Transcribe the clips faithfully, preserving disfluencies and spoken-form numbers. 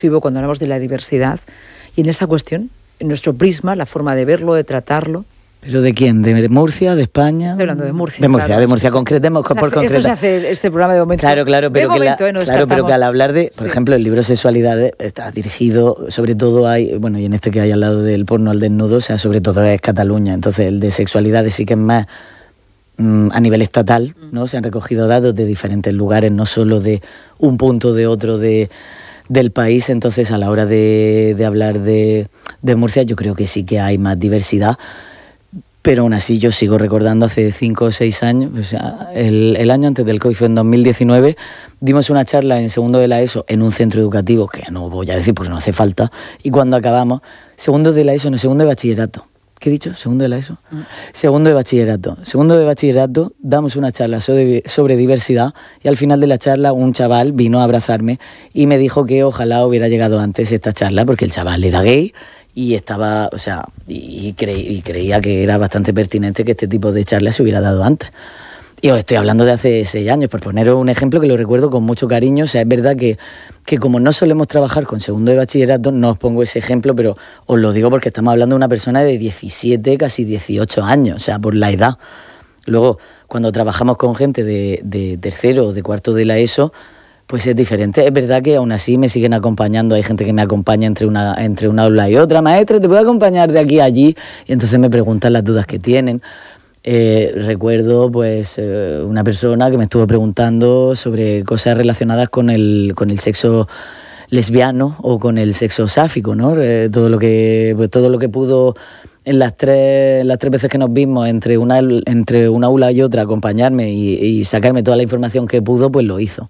cuando hablamos de la diversidad y en esa cuestión, en nuestro prisma, la forma de verlo, de tratarlo. ¿Pero de quién? ¿De Murcia? ¿De España? Estoy hablando de Murcia. De Murcia, claro, de Murcia, concretemos por concretar. Esto se hace, este programa de momento. Claro, claro, pero, de que, momento, la, eh, no claro pero que al hablar de, por sí. ejemplo, el libro Sexualidades está dirigido, sobre todo hay, bueno, y en este que hay al lado del porno al desnudo, o sea, sobre todo es Cataluña, entonces el de Sexualidades sí que es más mmm, a nivel estatal, ¿no? Se han recogido datos de diferentes lugares, no solo de un punto de otro de... del país, entonces a la hora de, de hablar de, de Murcia yo creo que sí que hay más diversidad, pero aún así yo sigo recordando hace cinco o seis años, o sea, el, el año antes del COVID fue en dos mil diecinueve, dimos una charla en segundo de la ESO en un centro educativo, que no voy a decir porque no hace falta, y cuando acabamos, segundo de la ESO, no, segundo de bachillerato, ¿qué he dicho? ¿Segundo de la ESO? Mm. Segundo de bachillerato. Segundo de bachillerato, damos una charla sobre, sobre diversidad y al final de la charla un chaval vino a abrazarme y me dijo que ojalá hubiera llegado antes esta charla porque el chaval era gay y estaba, o sea, y, creí, y creía que era bastante pertinente que este tipo de charlas se hubiera dado antes. Y os estoy hablando de hace seis años, por poneros un ejemplo que lo recuerdo con mucho cariño. O sea, es verdad que, que como no solemos trabajar con segundo de bachillerato, no os pongo ese ejemplo, pero os lo digo porque estamos hablando de una persona de diecisiete, casi dieciocho años, o sea, por la edad. Luego, cuando trabajamos con gente de, de tercero o de cuarto de la ESO, pues es diferente. Es verdad que aún así me siguen acompañando, hay gente que me acompaña entre una, entre una aula y otra. Maestra, ¿te puedo acompañar de aquí a allí? Y entonces me preguntan las dudas que tienen. Eh, recuerdo pues eh, una persona que me estuvo preguntando sobre cosas relacionadas con el, con el sexo lesbiano o con el sexo sáfico, ¿no? Eh, todo lo que pues, todo lo que pudo en las tres las tres veces que nos vimos entre una entre una aula y otra acompañarme y, y sacarme toda la información que pudo, pues lo hizo.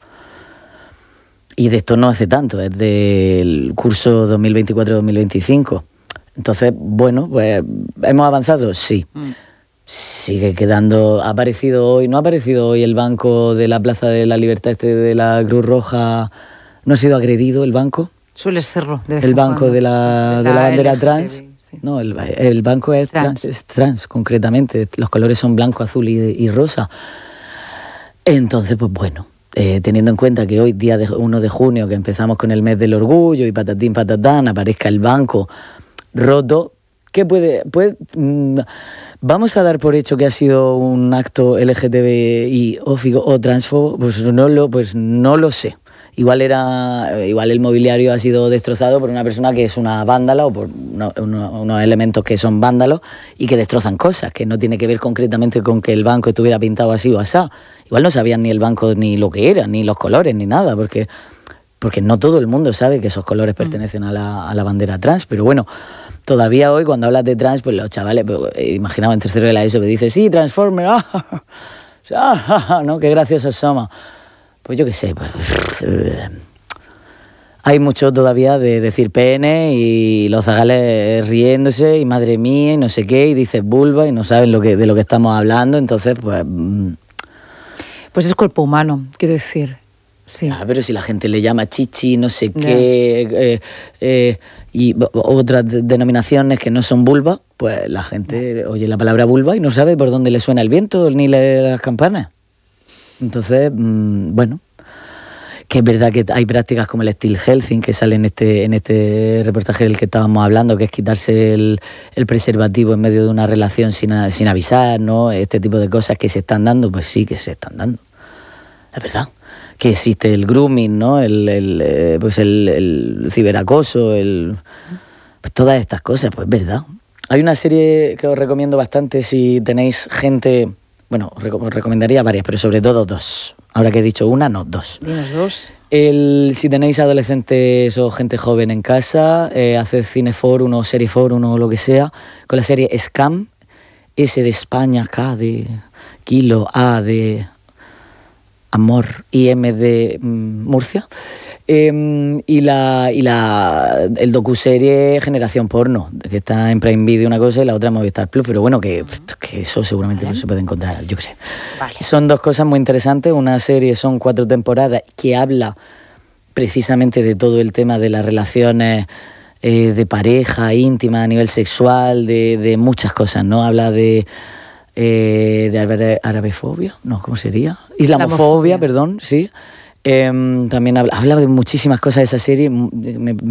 Y de esto no hace tanto, es del curso dos mil veinticuatro dos mil veinticinco. Entonces, bueno, pues hemos avanzado, sí. Mm. Sigue quedando, ha aparecido hoy, no ha aparecido hoy el banco de la Plaza de la Libertad este de la Cruz Roja, no ha sido agredido el banco. Suele serlo, de vez El en banco cuando, de la, sí, de la, la bandera L G T B, trans, sí. No, el, el banco es trans. trans, es trans concretamente, los colores son blanco, azul y, y rosa. Entonces, pues bueno, eh, teniendo en cuenta que hoy, día de uno de junio, que empezamos con el mes del orgullo y patatín patatán, aparezca el banco roto, ¿qué puede...? puede mmm, ¿Vamos a dar por hecho que ha sido un acto L G T B I ófigo o transfobo? Pues no lo, pues no lo sé. Igual era, igual el mobiliario ha sido destrozado por una persona que es una vándala o por uno, uno, unos elementos que son vándalos y que destrozan cosas, que no tiene que ver concretamente con que el banco estuviera pintado así o asá. Igual no sabían ni el banco ni lo que era, ni los colores, ni nada, porque, porque no todo el mundo sabe que esos colores pertenecen a la, a la bandera trans, pero bueno... Todavía hoy, cuando hablas de trans, pues los chavales, pues, eh, imaginaba en tercero de la ESO, que dice, sí, Transformer, ah, ah, ah, ah, ¿no? Qué graciosos somos. Pues yo qué sé, pues, eh, hay mucho todavía de decir pene y los zagales riéndose y madre mía y no sé qué, y dices vulva y no saben lo que, de lo que estamos hablando, entonces, pues... Mm. Pues es cuerpo humano, quiero decir. Sí. Ah, pero si la gente le llama chichi, no sé qué, yeah. eh, eh, y otras denominaciones que no son vulva, pues la gente yeah. oye la palabra vulva y no sabe por dónde le suena el viento ni le, las campanas. Entonces, mmm, bueno, que es verdad que hay prácticas como el steel healthing que sale en este, en este reportaje del que estábamos hablando, que es quitarse el, el preservativo en medio de una relación sin, sin avisar, ¿no? Este tipo de cosas que se están dando, pues sí que se están dando. Es verdad. Que existe el grooming, ¿no? El, el, eh, pues el, el ciberacoso, el, pues todas estas cosas, pues es verdad. Hay una serie que os recomiendo bastante si tenéis gente, bueno, os recomendaría varias, pero sobre todo dos. Ahora que he dicho una, no, dos. Dinos dos. El, si tenéis adolescentes o gente joven en casa, eh, haced cineforum o serieforum o lo que sea, con la serie Scam, S de España, K de Kilo, A de... Amor y M de mm, Murcia, eh, y la y la el docuserie Generación Porno, que está en Prime Video una cosa y la otra en Movistar Plus, pero bueno, que, que eso seguramente vale. No se puede encontrar, yo qué sé. Vale. Son dos cosas muy interesantes, una serie son cuatro temporadas que habla precisamente de todo el tema de las relaciones eh, de pareja, íntima, a nivel sexual, de, de muchas cosas, ¿no? Habla de... Eh, de arabe, arabefobia, no, ¿cómo sería? Islamofobia, Islamofobia, perdón, sí. Eh, también habla, habla de muchísimas cosas de esa serie. Me,